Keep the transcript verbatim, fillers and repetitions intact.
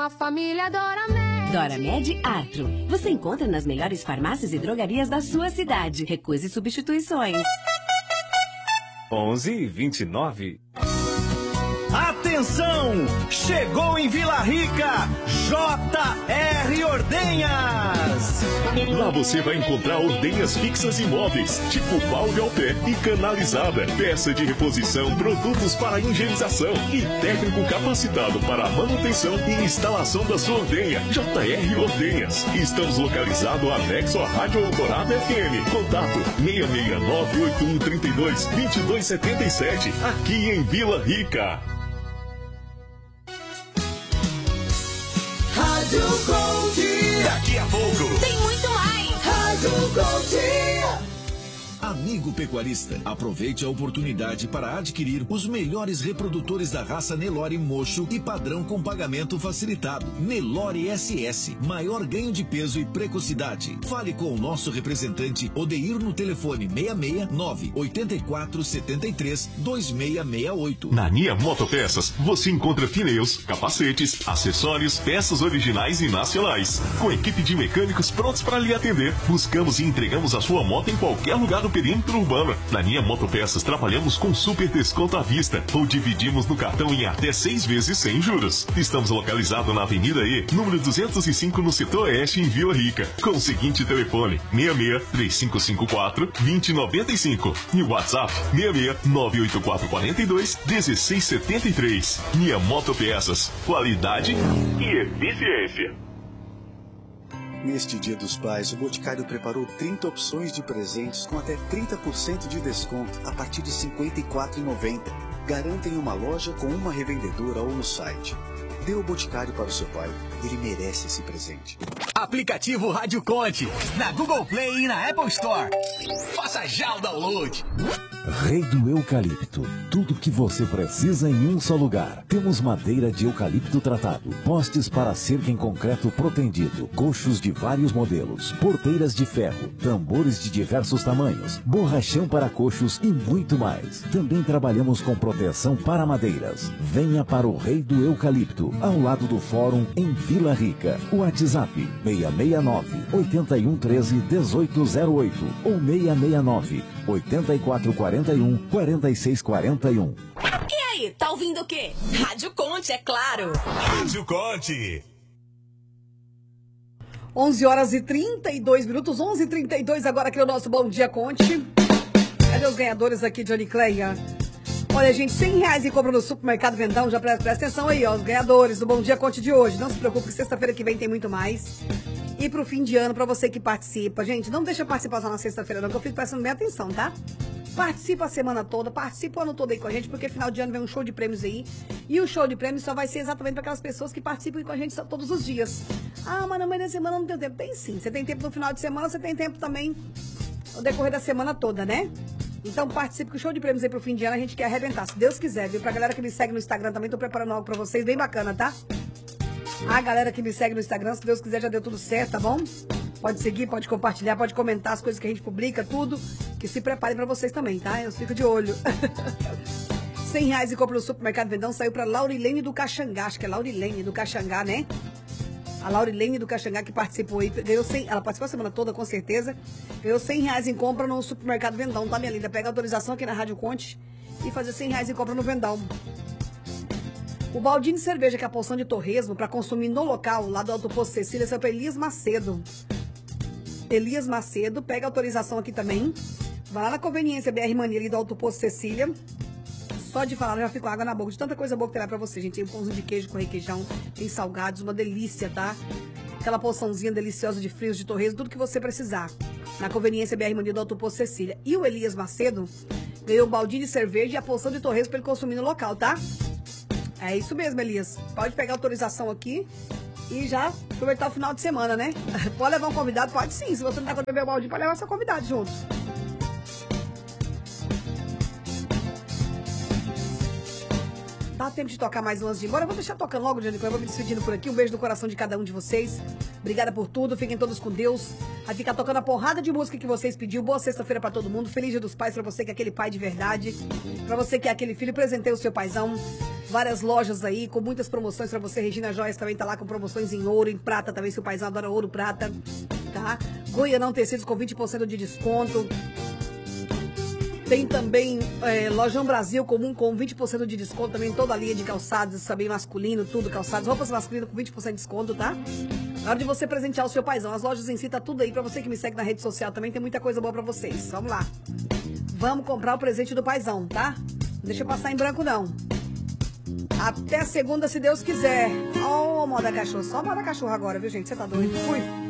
a família Doramed. Doramed Artro. Você encontra nas melhores farmácias e drogarias da sua cidade. Recuse substituições. onze e vinte e nove. Atenção! Chegou em Vila Rica, J R Ordenhas! Lá você vai encontrar ordenhas fixas e móveis, tipo balde ao pé e canalizada, peça de reposição, produtos para higienização e técnico capacitado para a manutenção e instalação da sua ordenha. J R Ordenhas. Estamos localizados anexo à Rádio Eldorado F M. Contato seis seis nove oito um três dois dois dois sete sete, aqui em Vila Rica. Rádio Gold. Daqui a pouco Tem muito mais. Rádio Gold. Amigo pecuarista, aproveite a oportunidade para adquirir os melhores reprodutores da raça Nelore mocho e padrão com pagamento facilitado. Nelore S S, maior ganho de peso e precocidade. Fale com o nosso representante Odeir no telefone seis seis nove oito quatro sete três dois seis seis oito. Na Nia Motopeças, você encontra pneus, capacetes, acessórios, peças originais e nacionais. Com equipe de mecânicos prontos para lhe atender, buscamos e entregamos a sua moto em qualquer lugar do perímetro urbano. Na Nia Motopeças trabalhamos com super desconto à vista ou dividimos no cartão em até seis vezes sem juros. Estamos localizados na Avenida E, número duzentos e cinco, no setor oeste, em Vila Rica, com o seguinte telefone: seis seis três cinco cinco quatro dois zero nove cinco e o WhatsApp seis seis nove oito quatro quatro dois um seis sete três. Nia Motopeças, qualidade e eficiência. Neste Dia dos Pais, o Boticário preparou trinta opções de presentes com até trinta por cento de desconto a partir de cinquenta e quatro reais e noventa centavos. Garanta em uma loja com uma revendedora ou no site. Dê o Boticário para o seu pai. Ele merece esse presente. Aplicativo Rádio Conte, na Google Play e na Apple Store. Faça já o download. Rei do Eucalipto. Tudo que você precisa em um só lugar. Temos madeira de eucalipto tratado, postes para cerca em concreto protendido, coxos de vários modelos, porteiras de ferro, tambores de diversos tamanhos, borrachão para coxos e muito mais. Também trabalhamos com proteção para madeiras. Venha para o Rei do Eucalipto, ao lado do Fórum, em Vila Rica. O WhatsApp seis seis nove oito um um três oito zero oito ou seis seis nove oito quatro quatro um quatro seis quatro um. E aí, tá ouvindo o quê? Rádio Conte, é claro. Rádio Conte. onze horas e trinta e dois minutos, onze e trinta e dois agora aqui no nosso Bom Dia Conte. Cadê os ganhadores aqui, Johnny Cleia? Olha, gente, cem reais em compra no Supermercado Vendão. Já presta, presta atenção aí, ó, os ganhadores do Bom Dia Conte de hoje. Não se preocupe que sexta-feira que vem tem muito mais. E pro fim de ano, pra você que participa. Gente, não deixa participar só na sexta-feira não, que eu fico prestando minha atenção, tá? Participa a semana toda, participa o ano todo aí com a gente, porque final de ano vem um show de prêmios aí. E o show de prêmios só vai ser exatamente para aquelas pessoas que participam com a gente todos os dias. Ah, mas no meio da semana não tem tempo. Tem sim, você tem tempo no final de semana, você tem tempo também no decorrer da semana toda, né? Então participe com o show de prêmios aí pro fim de ano, a gente quer arrebentar, se Deus quiser, viu? Pra galera que me segue no Instagram também, tô preparando algo pra vocês, bem bacana, tá? A galera que me segue no Instagram, se Deus quiser, já deu tudo certo, tá bom? Pode seguir, pode compartilhar, pode comentar as coisas que a gente publica, tudo. Que se preparem pra vocês também, tá? Eu fico de olho. cem reais e compra no Supermercado Vendão, saiu pra Laurilene do Caxangá, acho que é Laurilene do Caxangá, né? A Laurilene do Caxangá que participou aí, ganhou cem, ela participou a semana toda, com certeza. Ganhou cem reais em compra no Supermercado Vendão, tá, minha linda? Pega a autorização aqui na Rádio Conte e fazer cem reais em compra no Vendão. O baldinho de cerveja, que é a porção de torresmo para consumir no local, lá do Alto Posto Cecília, saiu para Elias Macedo. Elias Macedo, pega a autorização aqui também. Vai lá na conveniência B R Mania ali do Alto Posto Cecília. Só de falar, já fico água na boca de tanta coisa boa que tem lá pra você, gente. Tem um pãozinho de queijo com requeijão, tem salgados, uma delícia, tá? Aquela porçãozinha deliciosa de frios, de torresmo, tudo que você precisar. Na conveniência B R Mania do Alto Posto Cecília. E o Elias Macedo ganhou um baldinho de cerveja e a porção de torresmo pra ele consumir no local, tá? É isso mesmo, Elias. Pode pegar a autorização aqui e já aproveitar o final de semana, né? Pode levar um convidado? Pode sim. Se você não tá com o bebê baldinho, pode levar seu convidado junto. Dá tempo de tocar mais um antes de ir embora. Eu vou deixar tocando logo, Johnny Clé. Eu vou me despedindo por aqui. Um beijo no coração de cada um de vocês. Obrigada por tudo. Fiquem todos com Deus. Vai ficar tocando a porrada de música que vocês pediu. Boa sexta-feira pra todo mundo. Feliz Dia dos Pais pra você que é aquele pai de verdade. Pra você que é aquele filho. Presentei o seu paizão. Várias lojas aí com muitas promoções pra você. Regina Joias também tá lá com promoções em ouro, em prata também. Seu paizão adora ouro, prata. Tá? Goianão Tecidos com vinte por cento de desconto. Tem também é, Lojão Brasil comum com vinte por cento de desconto. Também toda a linha de calçados, também masculino, tudo, calçados. Roupas masculinas com vinte por cento de desconto, tá? Na hora de você presentear o seu paizão. As lojas em si tá tudo aí pra você que me segue na rede social também. Tem muita coisa boa pra vocês. Vamos lá. Vamos comprar o presente do paizão, tá? Não deixa passar em branco, não. Até segunda, se Deus quiser. Ó, oh, moda cachorro. Só moda cachorro agora, viu, gente? Você tá doido? Fui.